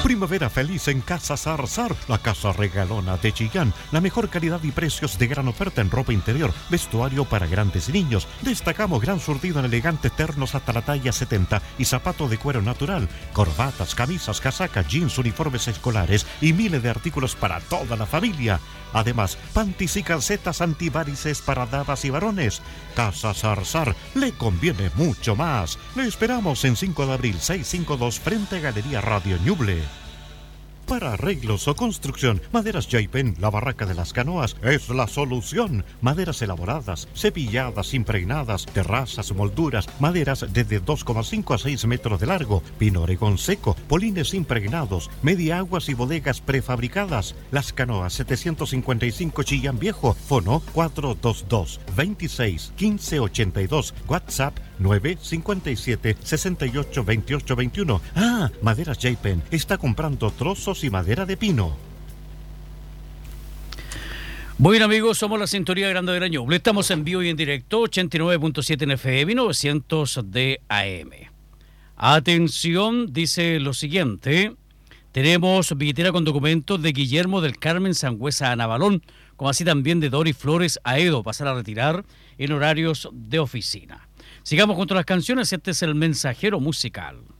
Primavera feliz en Casa Zarzar, la casa regalona de Chillán. La mejor calidad y precios de gran oferta en ropa interior, vestuario para grandes y niños. Destacamos gran surtido en elegantes ternos hasta la talla 70 y zapatos de cuero natural. Corbatas, camisas, casacas, jeans, uniformes escolares y miles de artículos para toda la familia. Además, panties y calcetas antivarices para damas y varones. Casa Zarzar le conviene mucho más. Le esperamos en 5 de abril 652 frente a Galería Radio Ñuble. Para arreglos o construcción, Maderas Jaipen, la barraca de las canoas, es la solución. Maderas elaboradas, cepilladas, impregnadas, terrazas, molduras, maderas desde 2,5 a 6 metros de largo, pino oregón seco, polines impregnados, media aguas y bodegas prefabricadas. Las Canoas 755 Chillán Viejo, fono 422-26-1582, WhatsApp 957-682821. Maderas Jaipen está comprando trozos y madera de pino. Bueno, amigos, somos la Sintonía Grande de Ñuble. Estamos en vivo y en directo, 89.7 en FM y 900 de AM. Atención, dice lo siguiente. Tenemos billetera con documentos de Guillermo del Carmen Sangüesa a Navalón, como así también de Dori Flores a Edo, pasar a retirar en horarios de oficina. Sigamos junto a las canciones, este es el mensajero musical.